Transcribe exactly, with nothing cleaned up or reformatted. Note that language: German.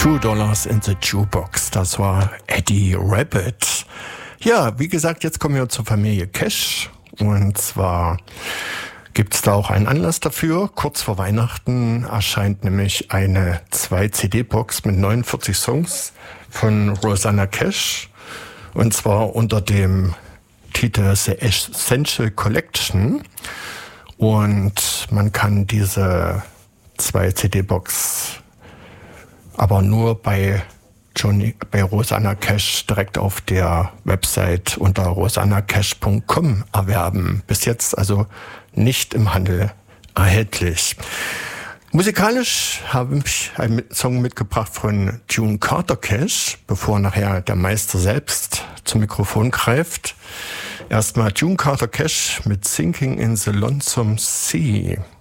Two Dollars in the Jukebox, das war Eddie Rabbitt. Ja, wie gesagt, jetzt kommen wir zur Familie Cash. Und zwar gibt es da auch einen Anlass dafür. Kurz vor Weihnachten erscheint nämlich eine zwei C D-Box mit neunundvierzig Songs von Rosanna Cash. Und zwar unter dem Titel The Essential Collection. Und man kann diese zwei C D-Box aber nur bei Johnny, bei Rosanna Cash direkt auf der Website unter rosanna cash punkt com erwerben. Bis jetzt also nicht im Handel erhältlich. Musikalisch habe ich einen Song mitgebracht von June Carter Cash, bevor nachher der Meister selbst zum Mikrofon greift. Erstmal June Carter Cash mit Sinking in the Lonesome Sea.